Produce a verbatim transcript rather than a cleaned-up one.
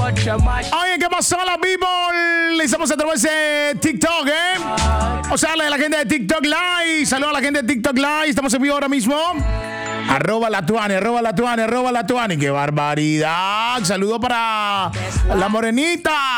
Oye, ¿qué pasó, la people? Le estamos a través de TikTok, ¿eh? O sea, la, la gente de TikTok Live. Saludos a la gente de TikTok Live. Estamos en vivo ahora mismo. Arroba la tuani, arroba la tuani, arroba la tuani. ¡Qué barbaridad! Saludo para la morenita.